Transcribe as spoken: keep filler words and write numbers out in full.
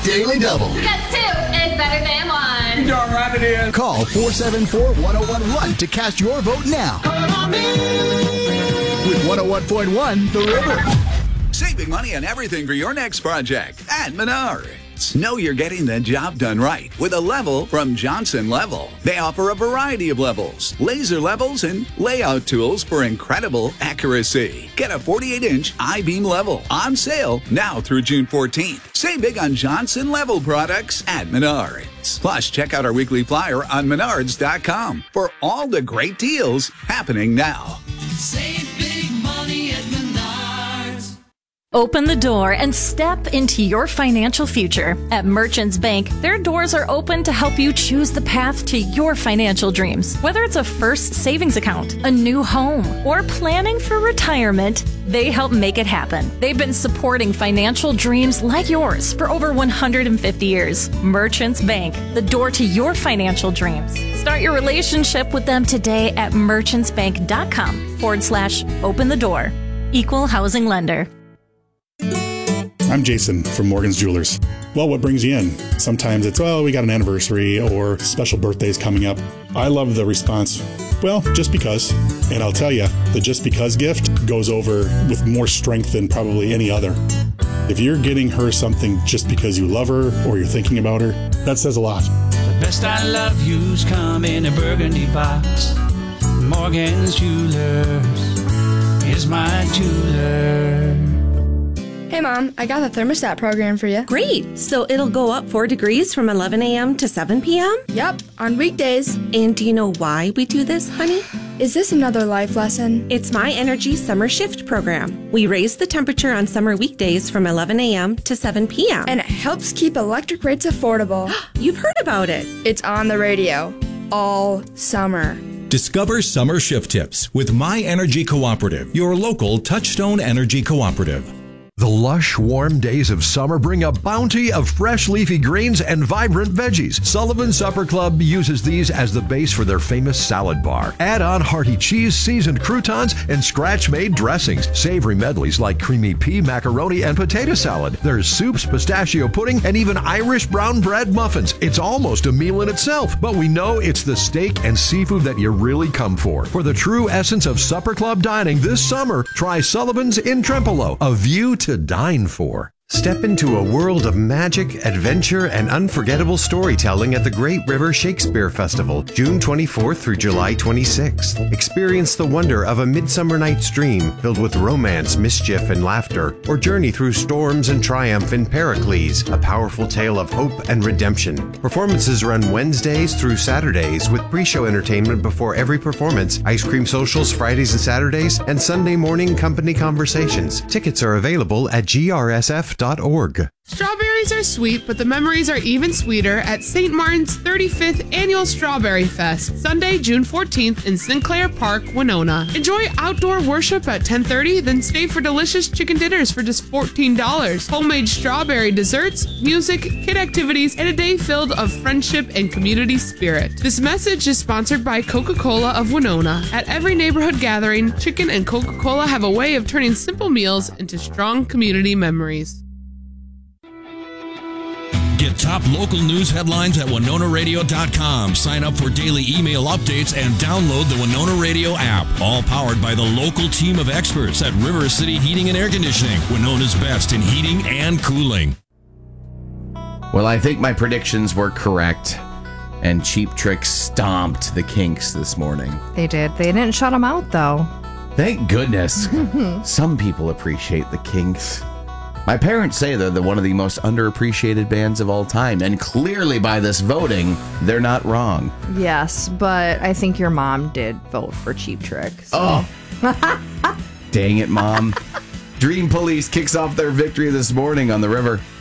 Daily Double. Because two is better than one. You darn right it is. Call four seven four, one oh one one to cast your vote now. With one oh one point one, The River. Saving money on everything for your next project at Menards. Know you're getting the job done right with a level from Johnson Level. They offer a variety of levels, laser levels, and layout tools for incredible accuracy. Get a forty-eight inch I-beam level on sale now through June fourteenth. Save big on Johnson Level products at Menards. Plus, check out our weekly flyer on menards dot com for all the great deals happening now. Save big money at Menards. Open the door and step into your financial future. At Merchants Bank, their doors are open to help you choose the path to your financial dreams. Whether it's a first savings account, a new home, or planning for retirement, they help make it happen. They've been supporting financial dreams like yours for over one hundred fifty years. Merchants Bank, the door to your financial dreams. Start your relationship with them today at merchantsbank.com forward slash open the door. Equal housing lender. I'm Jason from Morgan's Jewelers. Well, what brings you in? Sometimes it's, well, we got an anniversary or special birthdays coming up. I love the response, well, just because. And I'll tell you, the just because gift goes over with more strength than probably any other. If you're getting her something just because you love her or you're thinking about her, that says a lot. The best I love you's come in a burgundy box. Morgan's Jewelers is my jeweler. Hey, Mom, I got the thermostat program for you. Great. So it'll go up four degrees from eleven a.m. to seven p.m.? Yep, on weekdays. And do you know why we do this, honey? Is this another life lesson? It's My Energy Summer Shift program. We raise the temperature on summer weekdays from eleven a.m. to seven p.m. And it helps keep electric rates affordable. You've heard about it. It's on the radio all summer. Discover summer shift tips with My Energy Cooperative, your local Touchstone Energy Cooperative. The lush, warm days of summer bring a bounty of fresh leafy greens and vibrant veggies. Sullivan Supper Club uses these as the base for their famous salad bar. Add on hearty cheese, seasoned croutons, and scratch-made dressings. Savory medleys like creamy pea, macaroni, and potato salad. There's soups, pistachio pudding, and even Irish brown bread muffins. It's almost a meal in itself, but we know it's the steak and seafood that you really come for. For the true essence of Supper Club dining this summer, try Sullivan's in Trempealeau, a view to to dine for. Step into a world of magic, adventure, and unforgettable storytelling at the Great River Shakespeare Festival, June twenty-fourth through July twenty-sixth. Experience the wonder of A Midsummer Night's Dream filled with romance, mischief, and laughter, or journey through storms and triumph in Pericles, a powerful tale of hope and redemption. Performances run Wednesdays through Saturdays with pre-show entertainment before every performance, ice cream socials Fridays and Saturdays, and Sunday morning company conversations. Tickets are available at G R S F dot org. Strawberries are sweet, but the memories are even sweeter at Saint Martin's thirty-fifth Annual Strawberry Fest, Sunday, June fourteenth in Sinclair Park, Winona. Enjoy outdoor worship at ten thirty, then stay for delicious chicken dinners for just fourteen dollars. Homemade strawberry desserts, music, kid activities, and a day filled of friendship and community spirit. This message is sponsored by Coca-Cola of Winona. At every neighborhood gathering, chicken and Coca-Cola have a way of turning simple meals into strong community memories. Get top local news headlines at winona radio dot com. Sign up for daily email updates and download the Winona Radio app. All powered by the local team of experts at River City Heating and Air Conditioning, Winona's best in heating and cooling. Well, I think my predictions were correct, and Cheap Trick stomped the Kinks this morning. They did. They didn't shut them out, though. Thank goodness. Some people appreciate the Kinks. My parents say they're the, one of the most underappreciated bands of all time, and clearly by this voting, they're not wrong. Yes, but I think your mom did vote for Cheap Trick. So. Oh, dang it, Mom. Dream Police kicks off their victory this morning on the River.